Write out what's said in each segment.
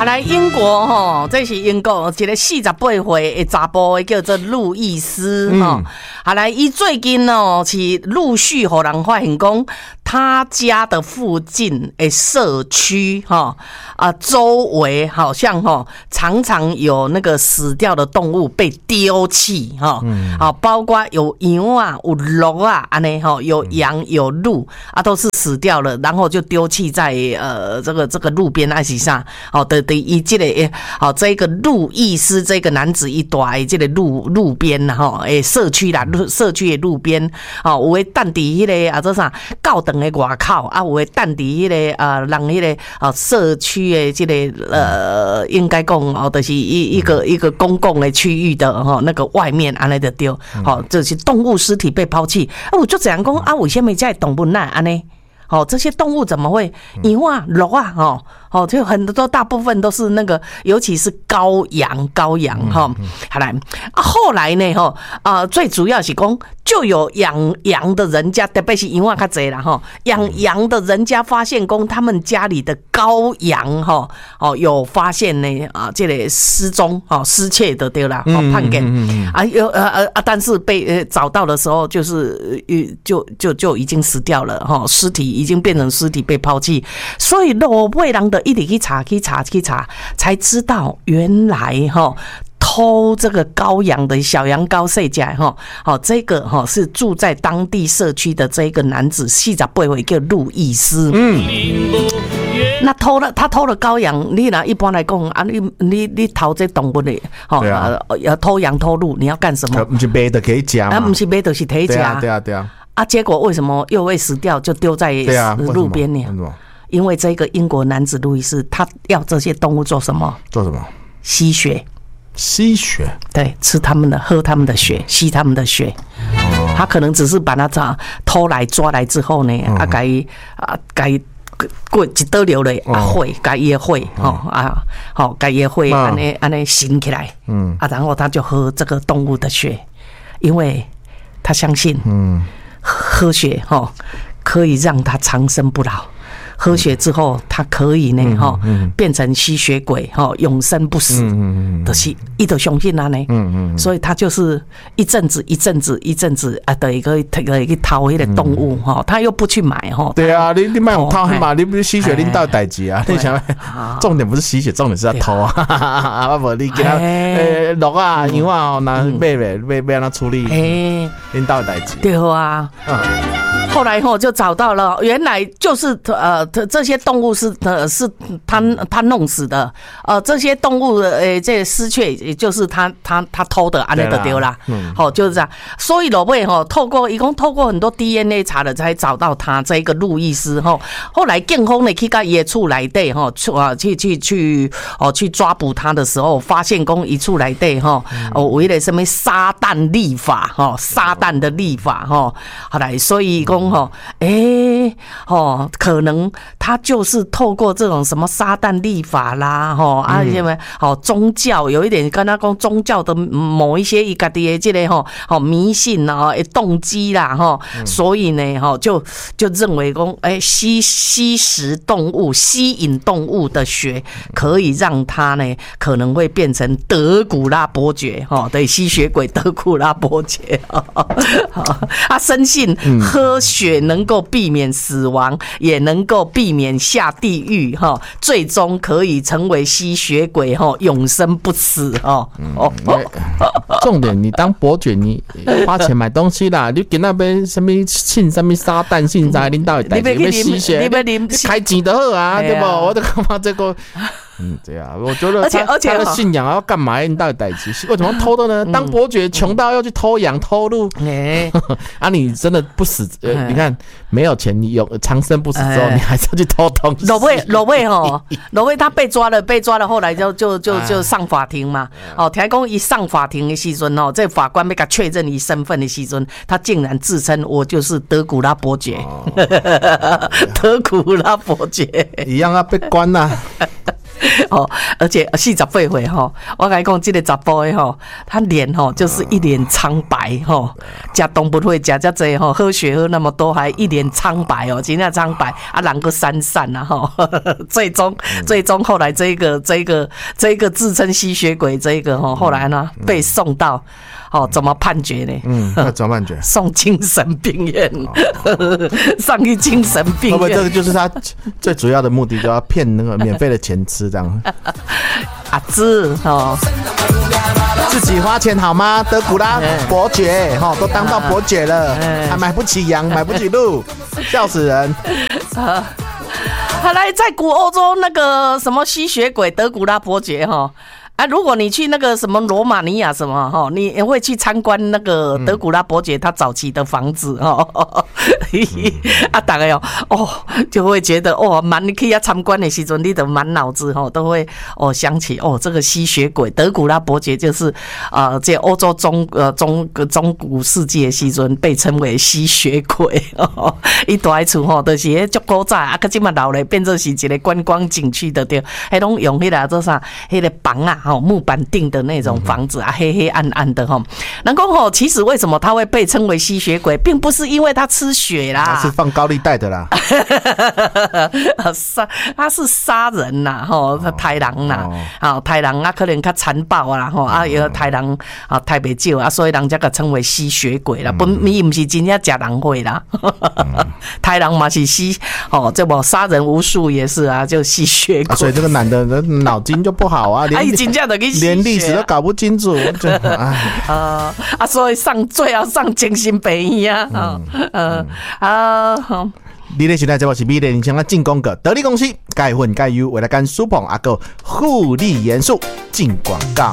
来英国吼，这是英国一个48岁的查甫的叫做路易斯吼。来，伊最近哦是陆续有人发现讲，他家的附近的社区周围好像常常有那个死掉的动物被丢弃包括有羊啊、有鹿啊，安尼有羊有鹿啊，都是死掉了，然后就丢弃在这个路边还是啥的伊这个这个路易斯这个男子一住的这个路边社区啦，社区的路边有的等伫迄个做啥教堂的外口啊，有的等伫迄个人迄个社区的这个应该讲就是一个公共的区域的那个外面安尼就丢就是动物尸体被抛弃我就这样讲为什么这动物那安尼这些动物怎么会羊啊、鹿啊就很多大部分都是那个，尤其是羔羊好来后来呢最主要是讲就有养的人家，特别是羊啊较济啦养的人家发现讲他们家里的羔羊有发现呢这个失踪失窃的对啦判给但是被找到的时候就是就已经死掉了尸体已经变成尸体被抛弃，所以路尾人的一直去查，才知道原来偷这个羔羊的小羊羔细只这个是住在当地社区的这个男子48岁叫路易斯。那他偷了羔羊，你一般来讲你偷这动物的偷羊偷鹿，你要干什么？ 不是买的可以吃吗？ 不是买的是可以吃。 对啊。 结果为什么又会死掉，就丢在路边呢？因为这个英国男子路易斯，他要这些动物做什么？吸血。对，吃他们的，喝他们的血，吸他们的血。他可能只是把他偷来抓来之后呢，该过一刀流的血，该也血该也血安尼醒起来，然后他就喝这个动物的血，因为他相信，喝血可以让他长生不老。喝血之后，他可以呢变成吸血鬼永生不死的一的相信啊呢，所以他就是一阵子的一个偷那个动物他又不去买对啊，你买用偷嘛，你不是吸血拎到代志啊？你想，重点不是吸血，重点是要偷啊！我无你给他鹿啊、羊啊，拿买让他处理拎到代志。 对啊。后来就找到了，原来就是这些动物是他弄死的，这些动物这失窃也就是他偷的，安尼就对啦，就是这样。所以老尾一共透过很多 DNA 查了，才找到他这个路易斯后来警方呢去到伊的厝内底去抓捕他的时候，发现讲伊厝内底有一个什么撒旦历法撒旦的历法后来所以讲可能他就是透过这种什么撒旦历法啦因为宗教有一点跟他讲宗教的某一些伊家己的这个迷信的动机啦所以呢就认为讲吸食动物吸引动物的血可以让他呢可能会变成德古拉伯爵对，吸血鬼德古拉伯爵他深信喝血能够避免死亡，也能够避免下地狱最终可以成为吸血鬼永生不死重点你当伯爵，你花钱买东西啦，你给那边什么信什么撒旦信在领导代志要吸血，你开钱就好啊，对不？我就感觉这个。对啊，我觉得而且他的信仰要干嘛？你到底代志为什么偷的呢？当伯爵穷到要去偷羊偷鹿，你真的不死？你看没有钱，你有长生不死之后，你还是要去偷东西。 罗威他被抓了，后来就上法庭嘛。听讲一上法庭的时阵这法官要给他确认你身份的时阵，他竟然自称我就是德古拉伯爵，德古拉伯爵一样要被关啦。 而且48岁吼，我跟你讲，这个查甫的吼，他脸吼就是一脸苍白吼，吃动物会吃这多吼，喝血喝那么多，还一脸苍白哦，真的苍白啊，人个闪闪啊吼，最终后来这个自称吸血鬼这个吼，后来呢被送到。怎么判决呢？ 怎么判决？ 送精神病院，上去精神病院。 会不会这个就是他最主要的目的，就要骗那个免费的钱吃这样？自己花钱好吗？德古拉伯爵都当到伯爵了，还买不起羊，买不起鹿，笑死人。 后来在古欧洲那个什么吸血鬼德古拉伯爵如果你去那个什么罗马尼亚什么你也会去参观那个德古拉伯爵他早期的房子大概就会觉得你去参观的时候，你的满脑子都会想起这个吸血鬼德古拉伯爵就是这欧洲中古世纪的时候被称为吸血鬼一大厝就是迄足古早可现在老了变成是一个观光景区的对，还拢用迄个做啥迄个房木板定的那种房子黑黑暗暗的然后其实为什么他会被称为吸血鬼，并不是因为他吃血啦， 他是放高利贷的啦他是杀人啦他杀人啦杀人可能较残暴啦有杀人太不少所以人家给称为吸血鬼啦，伊不是真正吃人会啦杀人嘛是吸这不杀人无数也是就吸血鬼所以这个男的脑筋就不好连历史都搞不清楚， 所以最后上精神病院你的现在这是美丽人生的进攻个得力公司，钙混钙油为了干舒捧阿个护理元素进广告。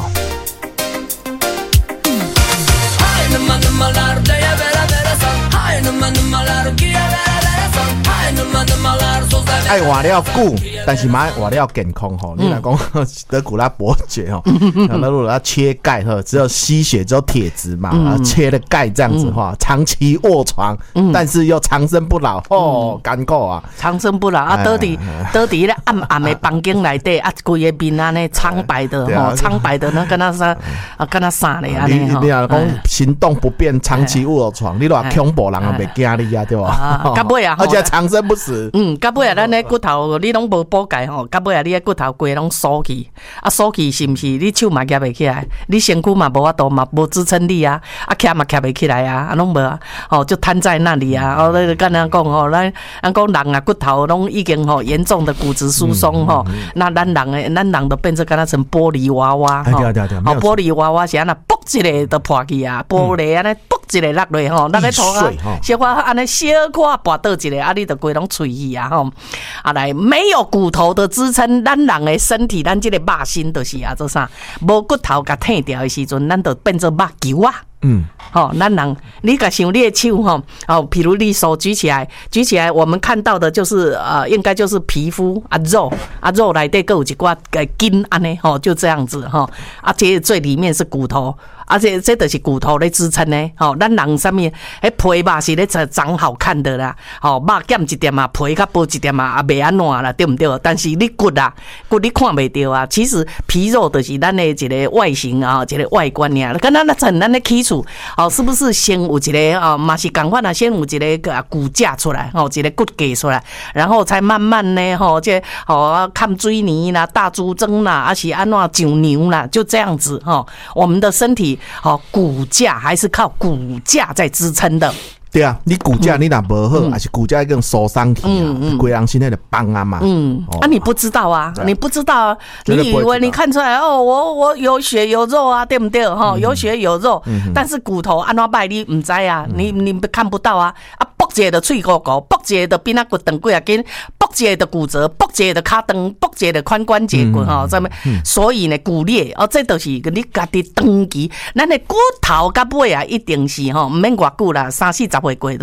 爱活了久，但是嘛活了健康你若讲德古拉伯爵那如果要切钙只有吸血，只有铁质嘛，切了钙这样子长期卧床，但是又长生不老艰苦啊！ 长生不老倒伫咧暗暗的房间内底规个面安尼苍白的苍白的那跟那啥咧安尼你若讲行动不便，长期卧床，你偌恐怖人也袂惊你对吧？ 到尾而且长生不死。 到尾咱的骨头你拢无补钙到尾你的骨头规拢缩起缩起是不是？你手嘛举袂起来，你身躯嘛无法度嘛无支撑力徛嘛徛袂起来拢无就瘫在那里跟人讲咱讲人骨头拢已经严重的骨质疏松那咱人都变成敢若成玻璃娃娃玻璃娃娃是安那卜一个就破去玻璃安尼卜一个落落咱咧涂小可安尼小可拔倒一个你就规拢脆去来没有骨头的支撑，咱人的身体咱这个肉身就是做啥无骨头甲褪掉的时阵，咱就变做肉球咱人你甲想你的手譬如你手举起来，我们看到的就是应该就是皮肤肉内底还有一寡筋安尼就这样子这最里面是骨头。而且这就是骨头在支撑呢，咱人上面皮肉是咧长好看的啦，肉减一点皮较薄一点袂安怎啦，对不对？但是你骨你看袂到其实皮肉就是咱的一个外形一个外观尔。跟咱的起厝是不是先有一个嘛是同款先有一个骨架出来一个骨架出来，然后才慢慢呢这看水泥啦、大猪蒸啦，是安怎上牛啦，就这样子我们的身体。骨架还是靠骨架在支撑的。 对啊，你骨架你若无好，还是骨架已经受伤去规人身体就崩嘛。 你不知道你不知道你以为你看出来我有血有肉对不对有血有肉，但是骨头安怎摆你唔知你看不到卜一个就脆糊糊，卜一个就变骨长几啊根，卜一个就骨折，卜一个就脚长，卜一个就髋关节骨所以呢骨裂这就是你家己长期咱的骨头到尾一定是唔免偌久啦，30-40岁过都，到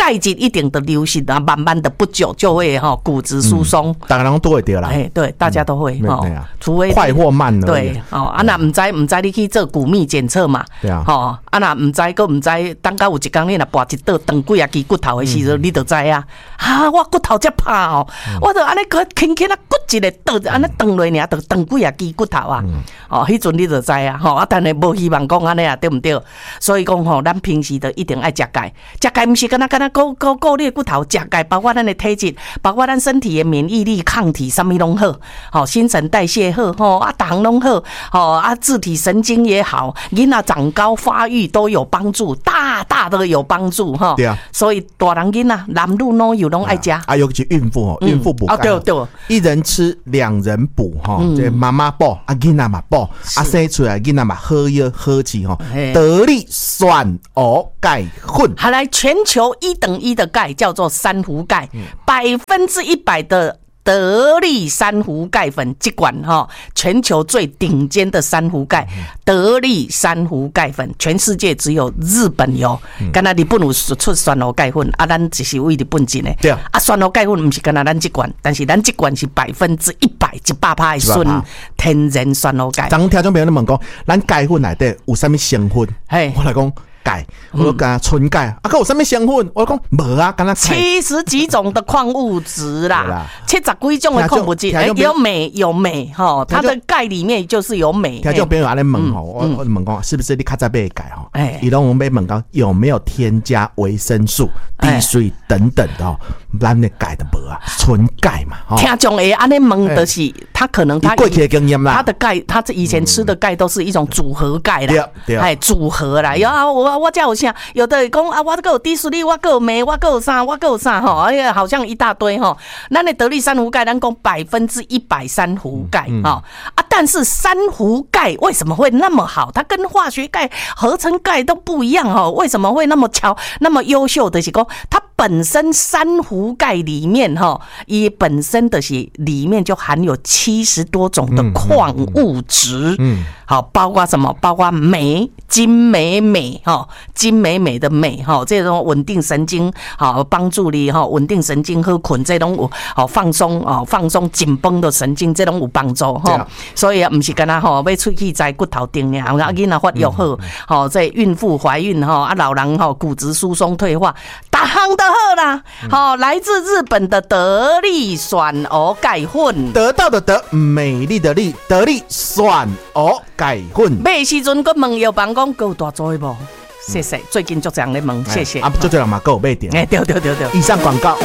钙质一定的流失啊，慢慢的不久就会骨质疏松。 大家都会掉啦。 对，大家都会除非快或慢而已。 对那唔知你去做骨密检测嘛？ 对啊。 那唔知个唔知，等到有一天你若拔一刀断几啊支骨头的时候，你就知啊。我骨头才怕我就安尼轻轻啊骨一个刀，安尼断落尔，就断几啊支骨头啊。迄阵你就知啊。但是无希望讲安尼啊，对不对？所以讲咱平时就一定爱食钙。食钙唔是敢若顾你的骨头，食钙包括咱的体质，包括咱身体的免疫力、抗体，什么拢好。新陈代谢好，逐项拢好，自体神经也好，囡仔长高发育都有帮助，大的有帮助哈。 对啊， 所以大人囡仔男女老幼拢爱食。 尤其孕妇孕妇补钙。 对， 一人吃两人补这妈妈补囡仔嘛补生出来囡仔嘛喝药喝起得力酸蚵钙混。 好，来全球1等1的钙叫做珊瑚钙，100%的。得力珊瑚钙粉这款全球最顶尖的珊瑚钙，得力珊瑚钙粉，全世界只有日本有。敢若日本有出酸蚵钙粉，咱只是为日本进的。 对啊， 酸蚵钙粉不是敢若咱这款，但是咱这款是100%的纯天然酸蚵钙。 咱听众朋友咧问讲，咱钙粉内底有啥物成分？我来讲。钙，我讲纯钙，有什么成分？我讲无啊，敢若 70几种的矿物质啦，70几种的矿物质，有镁它的钙里面就是有镁。 听众朋友安尼问我问讲是不是你较早买的钙伊拢要问讲有没有添加维生素、滴水等等的咱的钙的无啊，纯钙嘛。 听众会安尼问的是，他可能过去的经验啦， 他的钙，他以前吃的钙都是一种组合钙啦，组合啦，我才有啥，有的讲我还有低水力，我还有镁，我还有啥哎呀，好像一大堆咱的得力珊瑚钙，咱讲100%珊瑚钙但是珊瑚钙为什么会那么好？它跟化学钙、合成钙都不一样为什么会那么那么优秀的是讲，它本身珊瑚钙里面也本身的是里面就含有70多种的矿物质，好，包括什么？包括镁、金镁的镁这种稳定神经帮助你稳定神经好困，这种有放松紧绷的神经，这种有帮助所以不是干那要出去摘骨头钉呀，囡仔发育好这孕妇怀孕老人骨质疏松退化，大项都好啦来自日本的得力酸蚵钙粉， 得到的得，美丽的丽，得力酸蚵钙粉。 买时阵佮问药房讲够大做无？谢谢，最近就这样咧问，谢谢。 就这样嘛，够买点。 对。 以上广告。